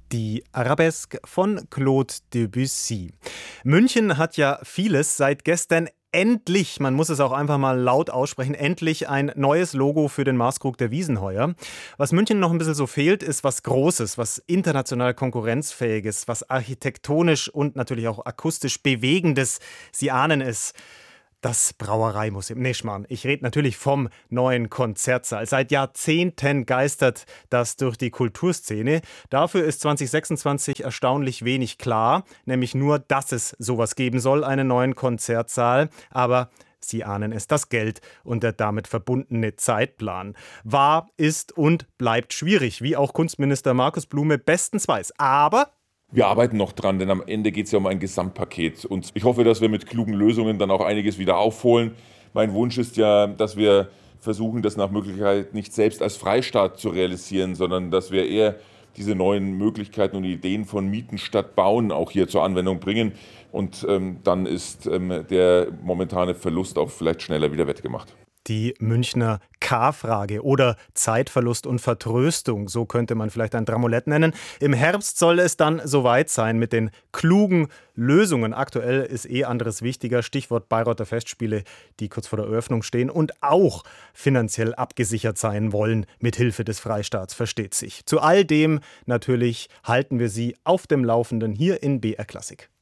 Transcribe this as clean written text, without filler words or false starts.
Die Arabesque von Claude Debussy. München hat ja vieles seit gestern endlich, man muss es auch einfach mal laut aussprechen, endlich ein neues Logo für den Maßkrug der Wiesn heuer. Was München noch ein bisschen so fehlt, ist was Großes, was international konkurrenzfähiges, was architektonisch und natürlich auch akustisch Bewegendes. Sie ahnen es. Das Brauereimuseum. Nee, Schmarrn. Ich rede natürlich vom neuen Konzertsaal. Seit Jahrzehnten geistert das durch die Kulturszene. Dafür ist 2026 erstaunlich wenig klar. Nämlich nur, dass es sowas geben soll, einen neuen Konzertsaal. Aber Sie ahnen es, das Geld und der damit verbundene Zeitplan war, ist und bleibt schwierig, wie auch Kunstminister Markus Blume bestens weiß. Aber wir arbeiten noch dran, denn am Ende geht es ja um ein Gesamtpaket. Und ich hoffe, dass wir mit klugen Lösungen dann auch einiges wieder aufholen. Mein Wunsch ist ja, dass wir versuchen, das nach Möglichkeit nicht selbst als Freistaat zu realisieren, sondern dass wir eher diese neuen Möglichkeiten und Ideen von Mieten statt Bauen auch hier zur Anwendung bringen. Und dann ist der momentane Verlust auch vielleicht schneller wieder wettgemacht. Die Münchner K-Frage oder Zeitverlust und Vertröstung, so könnte man vielleicht ein Dramolett nennen. Im Herbst soll es dann soweit sein mit den klugen Lösungen. Aktuell ist anderes wichtiger, Stichwort Bayreuther Festspiele, die kurz vor der Eröffnung stehen und auch finanziell abgesichert sein wollen, mit Hilfe des Freistaats, versteht sich. Zu all dem natürlich halten wir Sie auf dem Laufenden hier in BR Klassik.